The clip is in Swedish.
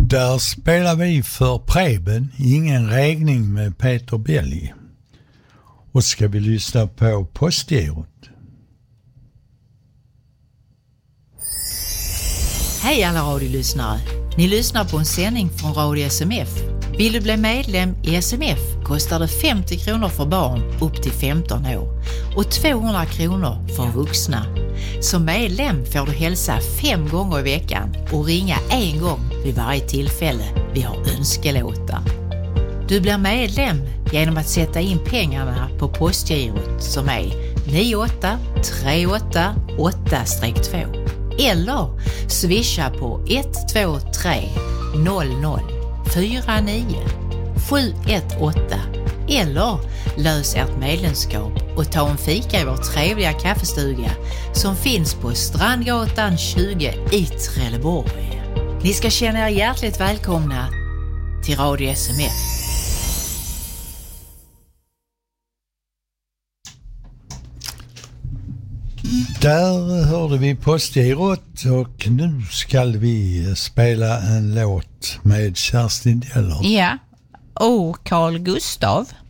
Där spelar vi för Preben, ingen räkning med Peter Belli. Och ska vi lyssna på Postgirot. Hej alla radiolyssnare. Ni lyssnar på en sändning från Radio SMF. Vill du bli medlem i SMF kostar det 50 kronor för barn upp till 15 år och 200 kronor för vuxna. Som medlem får du hälsa 5 gånger i veckan och ringa 1 gång vid varje tillfälle vi har önskelåtar. Du blir medlem genom att sätta in pengarna på Postgirot som är 98388-2 eller swisha på 123 00 49 718 eller lös ert medlemskap och ta en fika i vår trevliga kaffestuga som finns på Strandgatan 20 i Trelleborg. Ni ska känna er hjärtligt välkomna till Radio SMF. Där hörde vi Postgirot och nu ska vi spela en låt med Kerstin Deller. Ja, och Carl Gustav.